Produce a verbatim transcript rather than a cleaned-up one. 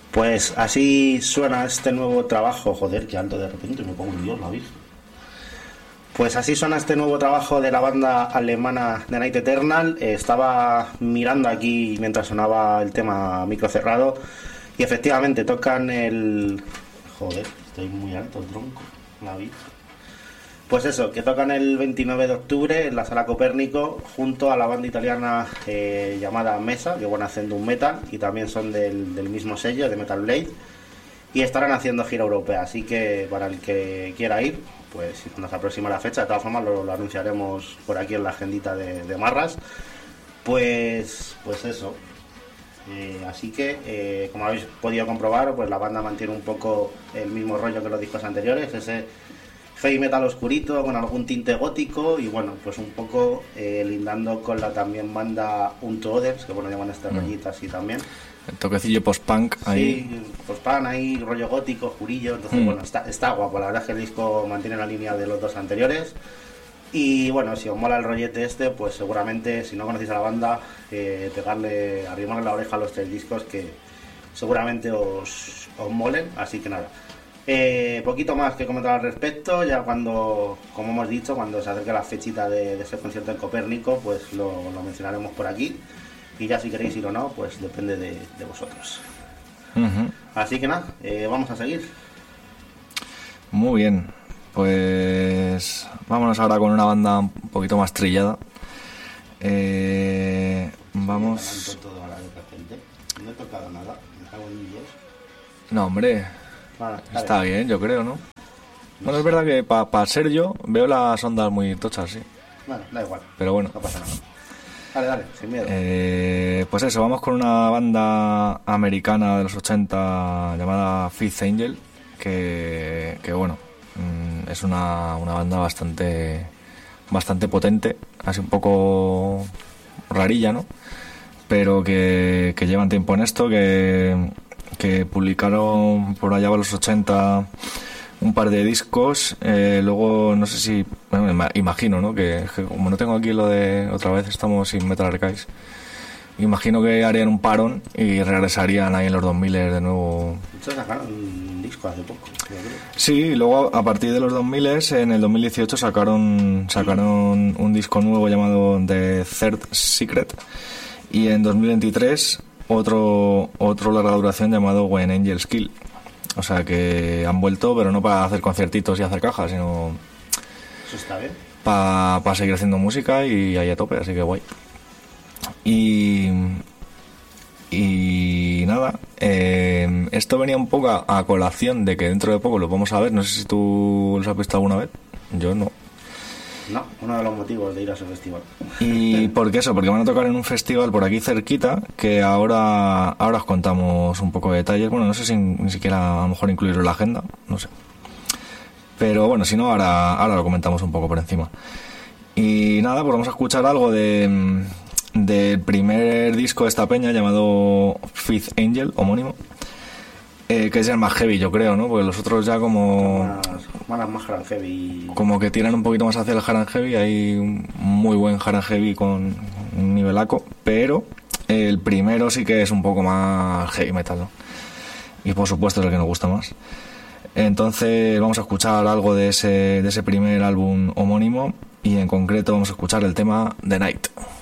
Pues así suena este nuevo trabajo. Joder, qué alto de repente me pongo un dios, la virgen. Pues así suena este nuevo trabajo de la banda alemana The Night Eternal. Eh, estaba mirando aquí mientras sonaba el tema micro cerrado y efectivamente tocan el... Joder, estoy muy alto, tronco, la virgen. Pues eso, que tocan el veintinueve de octubre en la Sala Copérnico junto a la banda italiana eh, llamada Mesa, que van haciendo un metal y también son del, del mismo sello, de Metal Blade, y estarán haciendo gira europea, así que para el que quiera ir, pues cuando se aproxima la fecha, de todas formas lo, lo anunciaremos por aquí en la agendita de, de Marras, pues, pues eso. Eh, así que, eh, como habéis podido comprobar, pues la banda mantiene un poco el mismo rollo que los discos anteriores, ese heavy metal oscurito con algún tinte gótico y bueno, pues un poco eh, lindando con la también banda Unto Others, que bueno, llaman este mm. rollito así también. El toquecillo post-punk ahí. Sí, post-punk ahí, rollo gótico, oscurillo, entonces mm. bueno, está, está guapo, la verdad es que el disco mantiene la línea de los dos anteriores. Y bueno, si os mola el rollete este, pues seguramente, si no conocéis a la banda, eh, pegarle, arrimarle la oreja a los tres discos que seguramente os, os molen, así que nada. Eh, poquito más que comentar al respecto, ya cuando, como hemos dicho, cuando se acerque la fechita de, de ese concierto en Copérnico, pues lo, lo mencionaremos por aquí. Y ya si queréis ir o no, pues depende de, de vosotros. Uh-huh. Así que nada, eh, vamos a seguir. Muy bien, pues vámonos ahora con una banda un poquito más trillada. Eh, vamos... No he tocado nada, me cago en Dios. No, hombre... Vale, está bien. bien, yo creo, ¿no? Bueno, es verdad que para pa ser yo veo las ondas muy tochas, sí. Bueno, da igual. Pero bueno. No pasa nada. Dale, dale, sin miedo. Eh, pues eso, vamos con una banda americana de los ochenta llamada Fifth Angel, que, que bueno, es una, una banda bastante bastante potente, así un poco rarilla, ¿no? Pero que, que llevan tiempo en esto, que... que publicaron por allá a los ochenta un par de discos, eh, luego no sé si, bueno, imagino, ¿no? Que, que como no tengo aquí lo de otra vez estamos sin Metal Archives, imagino que harían un parón y regresarían ahí en los dos mil de nuevo. Muchos sacaron un disco hace poco, creo. Sí, y luego a partir de los dos mil en el dos mil dieciocho sacaron sacaron un disco nuevo llamado The Third Secret y en dos mil veintitrés otro otro larga duración llamado When Angels Kill. O sea que han vuelto, pero no para hacer conciertitos y hacer cajas, sino eso está bien, para pa seguir haciendo música y ahí a tope, así que guay. Y y nada, eh, esto venía un poco a, a colación de que dentro de poco lo vamos a ver. No sé si tú los has visto alguna vez. Yo no. No, uno de los motivos de ir a ese festival. ¿Y por qué eso? Porque van a tocar en un festival por aquí cerquita, que ahora ahora os contamos un poco de detalles. Bueno, no sé si ni siquiera a lo mejor incluirlo en la agenda, no sé. Pero bueno, si no, ahora, ahora lo comentamos un poco por encima. Y nada, pues vamos a escuchar algo de del primer disco de esta peña llamado Fifth Angel, homónimo. Eh, que es el más heavy, yo creo, ¿no? Porque los otros ya como... Más, más, más hard heavy. Como que tiran un poquito más hacia el hard and heavy. Hay un muy buen hard and heavy con un nivelaco. Pero el primero sí que es un poco más heavy metal, ¿no? Y por supuesto es el que nos gusta más. Entonces vamos a escuchar algo de ese, de ese primer álbum homónimo. Y en concreto vamos a escuchar el tema The Night.